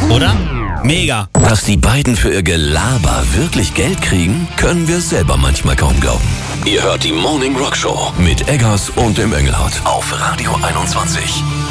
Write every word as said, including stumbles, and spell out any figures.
Oder? Mega. Dass die beiden für ihr Gelaber wirklich Geld kriegen, können wir selber manchmal kaum glauben. Ihr hört die Morning Rock Show mit Eggers und dem Engelhardt auf Radio einundzwanzig.